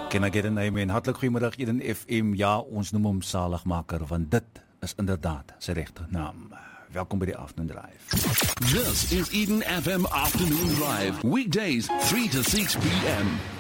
Can I get an amen? Hartlik goeiemiddag Eden FM. Ja, ons noem hom Saligmaker, want dit is inderdaad sy regte naam. Welkom by die Afternoon Drive. This is Eden FM Afternoon Drive. Weekdays 3 to 6 p.m.